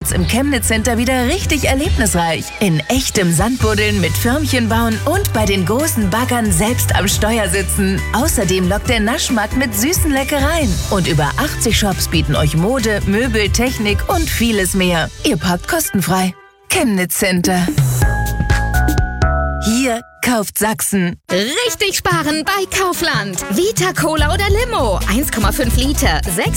wird's im Chemnitz Center wieder richtig erlebnisreich. In echtem Sandbuddeln mit Förmchen bauen und bei den großen Baggern selbst am Steuer sitzen. Außerdem lockt der Naschmarkt mit süßen Leckereien. Und über 80 Shops bieten euch Mode, Möbel, Technik und vieles mehr. Ihr parkt kostenfrei. Chemnitz Center. Hier kauft Sachsen. Richtig sparen bei Kaufland. Vita Cola oder Limo. 1,5 Liter. 6